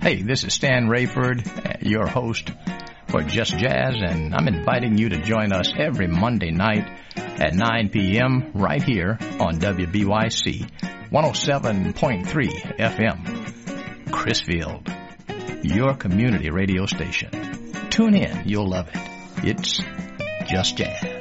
Hey, this is Stan Rayford, your host for Just Jazz, and I'm inviting you to join us every Monday night at 9 p.m. right here on WBYC 107.3 FM, Crisfield, your community radio station. Tune in, you'll love it. It's Just Jazz.